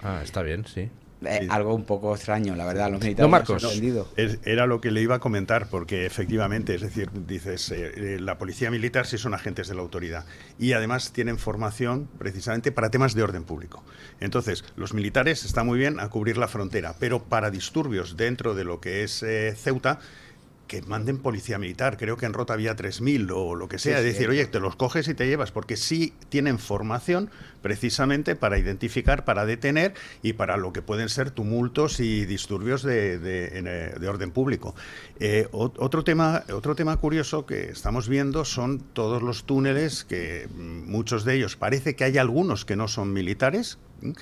Ah, está bien, sí. Sí. Algo un poco extraño, la verdad, los militares No, Marcos. me han sorprendido. Era lo que le iba a comentar, porque efectivamente, es decir, dices, la policía militar sí son agentes de la autoridad y además tienen formación precisamente para temas de orden público. Entonces, los militares están muy bien a cubrir la frontera, pero para disturbios dentro de lo que es Ceuta, que manden policía militar. Creo que en Rota había 3.000 o lo que sea. Sí, Es decir, oye, te los coges y te llevas, porque sí tienen formación precisamente para identificar, para detener y para lo que pueden ser tumultos y disturbios de orden público. Otro tema curioso que estamos viendo son todos los túneles, que muchos de ellos parece que hay algunos que no son militares,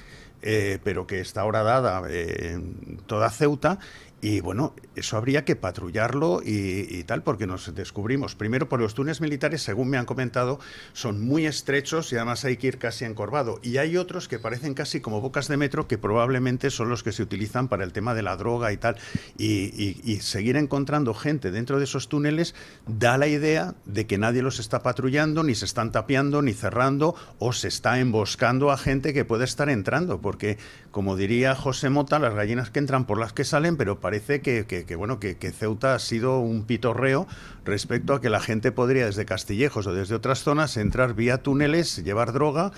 pero que está ahora dada toda Ceuta. Y bueno, eso habría que patrullarlo y tal, porque nos descubrimos, primero por los túneles militares, según me han comentado, son muy estrechos y además hay que ir casi encorvado. Y hay otros que parecen casi como bocas de metro, que probablemente son los que se utilizan para el tema de la droga y tal. Y seguir encontrando gente dentro de esos túneles da la idea de que nadie los está patrullando, ni se están tapiando, ni cerrando, o se está emboscando a gente que puede estar entrando, porque, como diría José Mota, las gallinas que entran por las que salen, pero parece que Ceuta ha sido un pitorreo respecto a que la gente podría desde Castillejos o desde otras zonas entrar vía túneles, llevar droga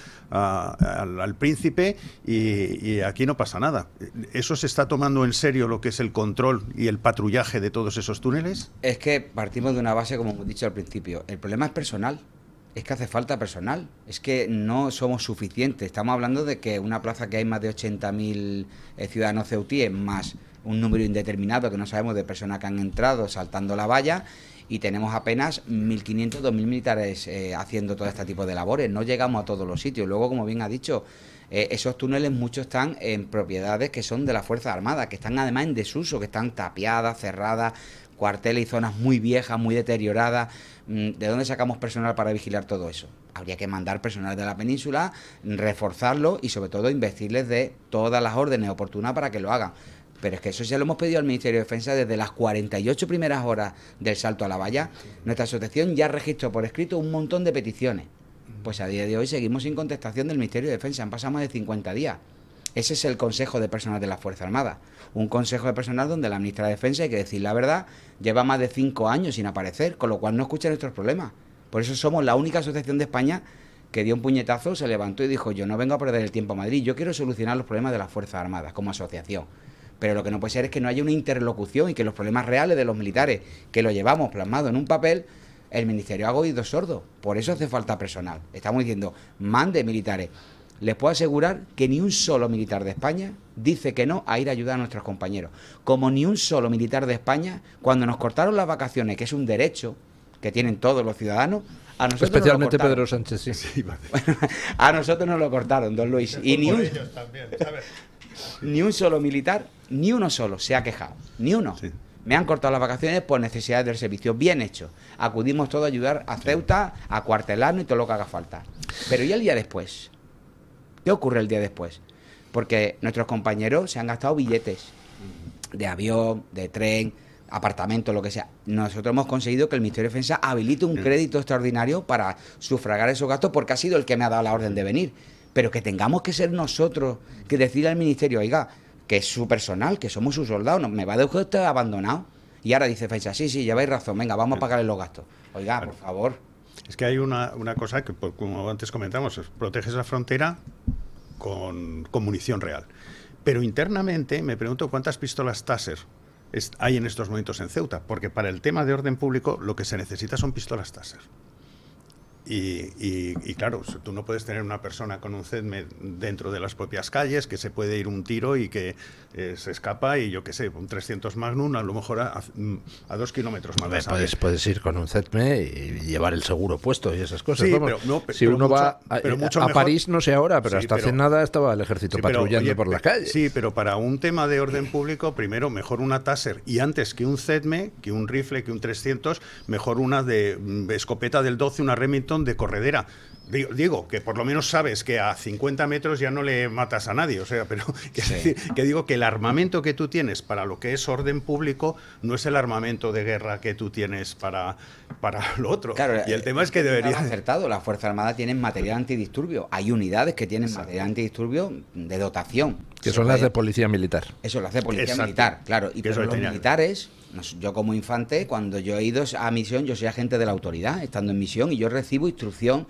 al Príncipe y aquí no pasa nada. ¿Eso se está tomando en serio lo que es el control y el patrullaje de todos esos túneles? Es que partimos de una base, como hemos dicho al principio. El problema es personal. Es que hace falta personal. Es que no somos suficientes. Estamos hablando de que una plaza que hay más de 80.000 ciudadanos ceutíes, más un número indeterminado que no sabemos de personas que han entrado saltando la valla, y tenemos apenas 1.500, 2.000 militares haciendo todo este tipo de labores. No llegamos a todos los sitios. Luego, como bien ha dicho, esos túneles muchos están en propiedades que son de la Fuerza Armada, que están además en desuso, que están tapiadas, cerradas, cuarteles y zonas muy viejas, muy deterioradas. ¿De dónde sacamos personal para vigilar todo eso? Habría que mandar personal de la península, reforzarlo y sobre todo investirles de todas las órdenes oportunas para que lo hagan. Pero es que eso ya lo hemos pedido al Ministerio de Defensa desde las 48 primeras horas del salto a la valla. Nuestra asociación ya registró por escrito un montón de peticiones. Pues a día de hoy seguimos sin contestación del Ministerio de Defensa. Han pasado más de 50 días. Ese es el Consejo de Personal de la Fuerza Armada. Un consejo de personal donde la ministra de Defensa, hay que decir la verdad, lleva más de 5 años sin aparecer, con lo cual no escucha nuestros problemas. Por eso somos la única asociación de España que dio un puñetazo, se levantó y dijo: yo no vengo a perder el tiempo a Madrid, yo quiero solucionar los problemas de las Fuerzas Armadas como asociación. Pero lo que no puede ser es que no haya una interlocución y que los problemas reales de los militares, que lo llevamos plasmado en un papel, el Ministerio haga oídos sordos. Por eso hace falta personal. Estamos diciendo, mande militares. Les puedo asegurar que ni un solo militar de España dice que no a ir a ayudar a nuestros compañeros. Como ni un solo militar de España, cuando nos cortaron las vacaciones, que es un derecho que tienen todos los ciudadanos, a nosotros especialmente nos lo Pedro Sánchez, sí. Sí, a nosotros nos lo cortaron, don Luis. Y ni un solo militar, ni uno solo se ha quejado. Ni uno. Sí. Me han cortado las vacaciones por necesidades del servicio. Bien hecho. Acudimos todos a ayudar a Ceuta, a cuartelarnos y todo lo que haga falta. Pero ¿y el día después? ¿Qué ocurre el día después? Porque nuestros compañeros se han gastado billetes de avión, de tren, apartamento, lo que sea. Nosotros hemos conseguido que el Ministerio de Defensa habilite un crédito extraordinario para sufragar esos gastos, porque ha sido el que me ha dado la orden de venir. Pero que tengamos que ser nosotros que decida al Ministerio, oiga, que es su personal, que somos sus soldados, no, me va a dejar usted abandonado. Y ahora dice Defensa, sí, lleváis razón, venga, vamos a pagarle los gastos. Oiga, por favor. Es que hay una cosa que, como antes comentamos, proteges la frontera con munición real. Pero internamente me pregunto cuántas pistolas Taser hay en estos momentos en Ceuta, porque para el tema de orden público lo que se necesita son pistolas Taser. Y claro, tú no puedes tener una persona con un CEDME dentro de las propias calles, que se puede ir un tiro y que se escapa, y yo qué sé, un 300 Magnum a lo mejor a 2 kilómetros más. Puedes ir con un CEDME y llevar el seguro puesto y esas cosas. Sí, vamos. Si uno va a París, no sé ahora, pero hasta hace nada estaba el ejército patrullando por la calle. Sí, pero para un tema de orden público, primero, mejor una Taser, y antes que un CEDME, que un rifle, que un 300, mejor una de escopeta del 12, una Remington de corredera. Digo, que por lo menos sabes que a 50 metros ya no le matas a nadie, o sea, pero que digo que el armamento que tú tienes para lo que es orden público no es el armamento de guerra que tú tienes para lo otro. Claro, y el tema es que debería... acertado, la Fuerza Armada tiene material antidisturbio. Hay unidades que tienen material antidisturbio de dotación. Que son las de policía militar. Eso lo hace policía militar, claro. Y pero los militares, yo como infante, cuando yo he ido a misión, yo soy agente de la autoridad, estando en misión, y yo recibo instrucción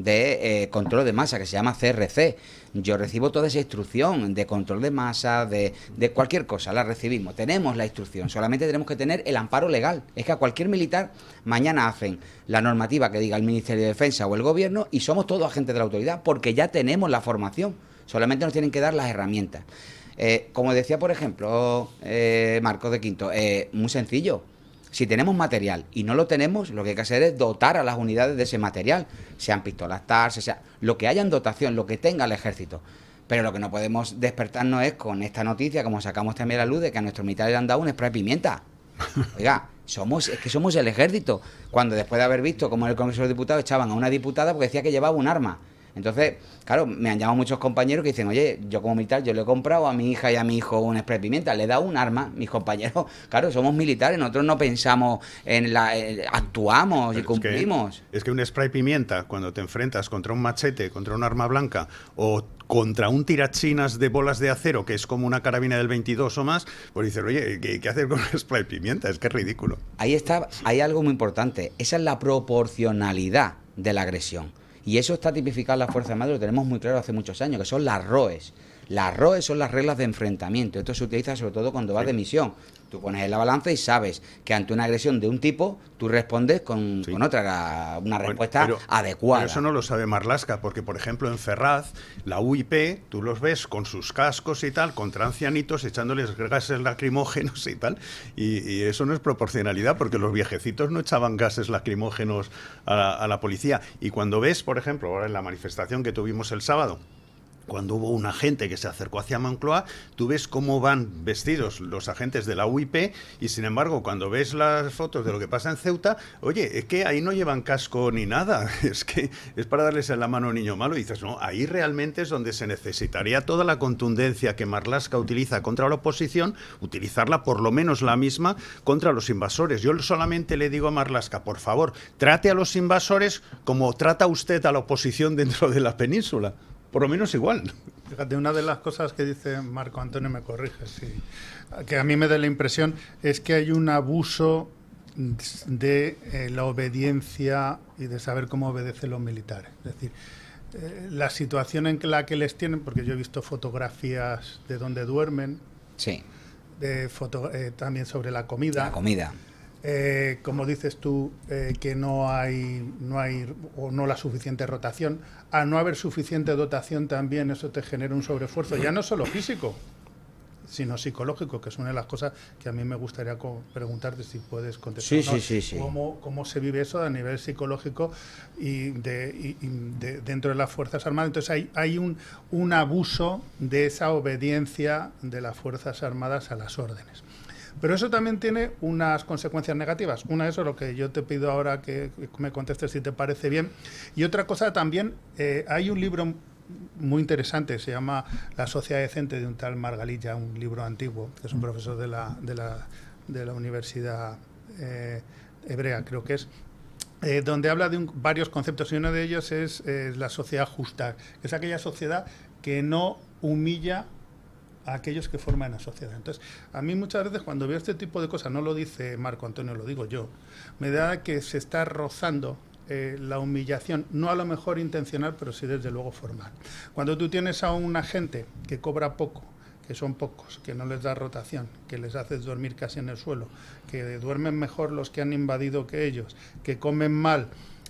de control de masa, que se llama CRC. Yo recibo toda esa instrucción de control de masa, de cualquier cosa, la recibimos. Tenemos la instrucción, solamente tenemos que tener el amparo legal. Es que a cualquier militar mañana hacen la normativa que diga el Ministerio de Defensa o el Gobierno y somos todos agentes de la autoridad porque ya tenemos la formación. Solamente nos tienen que dar las herramientas. Como decía, por ejemplo, Marcos de Quinto, muy sencillo. Si tenemos material y no lo tenemos, lo que hay que hacer es dotar a las unidades de ese material, sean pistolas TAR, sea lo que haya en dotación, lo que tenga el ejército. Pero lo que no podemos despertarnos es con esta noticia, como sacamos también a la luz, de que a nuestros militares le han dado un spray pimienta. Oiga, es que somos el ejército. Cuando después de haber visto cómo en el Congreso de los Diputados echaban a una diputada porque decía que llevaba un arma. Entonces, claro, me han llamado muchos compañeros que dicen, oye, yo como militar, yo le he comprado a mi hija y a mi hijo un spray pimienta, le he dado un arma. Mis compañeros, claro, somos militares, nosotros no pensamos en actuamos y cumplimos. Es que un spray pimienta, cuando te enfrentas contra un machete, contra un arma blanca o contra un tirachinas de bolas de acero, que es como una carabina del 22 o más, pues dices, oye, ¿qué hacer con un spray pimienta? Es que es ridículo. Ahí está, hay algo muy importante, esa es la proporcionalidad de la agresión. Y eso está tipificado en las Fuerzas Armadas, lo tenemos muy claro hace muchos años, que son las ROEs. Las ROEs son las reglas de enfrentamiento. Esto se utiliza sobre todo cuando vas de misión. Tú pones en la balanza y sabes que ante una agresión de un tipo, tú respondes con otra, una respuesta adecuada. Pero eso no lo sabe Marlaska, porque, por ejemplo, en Ferraz, la UIP, tú los ves con sus cascos y tal, contra ancianitos, echándoles gases lacrimógenos y tal, y eso no es proporcionalidad, porque los viejecitos no echaban gases lacrimógenos a la policía. Y cuando ves, por ejemplo, ahora en la manifestación que tuvimos el sábado, cuando hubo un agente que se acercó hacia Moncloa, tú ves cómo van vestidos los agentes de la UIP y, sin embargo, cuando ves las fotos de lo que pasa en Ceuta, oye, es que ahí no llevan casco ni nada, es que es para darles en la mano a un niño malo. Y dices, no, ahí realmente es donde se necesitaría toda la contundencia que Marlaska utiliza contra la oposición, utilizarla por lo menos la misma contra los invasores. Yo solamente le digo a Marlaska, por favor, trate a los invasores como trata usted a la oposición dentro de la península. Por lo menos igual. Fíjate, una de las cosas que dice Marco Antonio, me corrige, sí, que a mí me da la impresión, es que hay un abuso de la obediencia y de saber cómo obedecen los militares. Es decir, la situación en la que les tienen, porque yo he visto fotografías de donde duermen, sí, también sobre la comida. La comida. Como dices tú, que no hay o no la suficiente rotación. Al no haber suficiente dotación también eso te genera un sobreesfuerzo, ya no solo físico, sino psicológico, que es una de las cosas que a mí me gustaría preguntarte si puedes contestar. Sí. ¿Cómo se vive eso a nivel psicológico y dentro de las Fuerzas Armadas? Entonces hay un abuso de esa obediencia de las Fuerzas Armadas a las órdenes. Pero eso también tiene unas consecuencias negativas. Una, eso es lo que yo te pido ahora que me contestes si te parece bien. Y otra cosa también, hay un libro muy interesante, se llama La sociedad decente, de un tal Margalilla, un libro antiguo, que es un profesor de la Universidad Hebrea, creo que es, donde habla de varios conceptos, y uno de ellos es la sociedad justa, que es aquella sociedad que no humilla a aquellos que forman la sociedad. Entonces, a mí muchas veces cuando veo este tipo de cosas, no lo dice Marco Antonio, lo digo yo, me da que se está rozando la humillación, no a lo mejor intencional, pero sí desde luego formal. Cuando tú tienes a un agente que cobra poco, que son pocos, que no les da rotación, que les haces dormir casi en el suelo, que duermen mejor los que han invadido que ellos, que comen mal,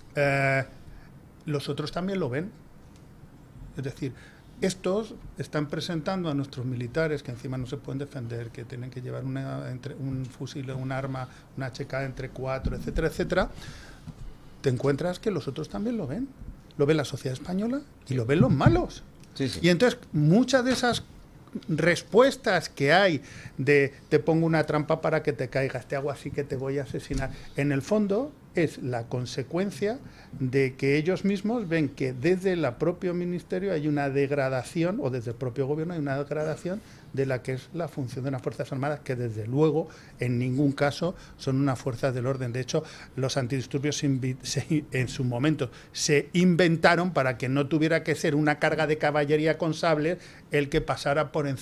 los otros también lo ven. Es decir, estos están presentando a nuestros militares que encima no se pueden defender, que tienen que llevar un fusil, un arma, una HK entre 4, etcétera, etcétera. Te encuentras que los otros también lo ven. Lo ve la sociedad española y lo ven los malos. Sí, sí. Y entonces muchas de esas respuestas que hay de te pongo una trampa para que te caigas, te hago así que te voy a asesinar, en el fondo es la consecuencia de que ellos mismos ven que desde el propio ministerio hay una degradación, o desde el propio gobierno hay una degradación de la que es la función de las Fuerzas Armadas, que desde luego en ningún caso son unas fuerzas del orden. De hecho, los antidisturbios en su momento se inventaron para que no tuviera que ser una carga de caballería con sables el que pasara por encima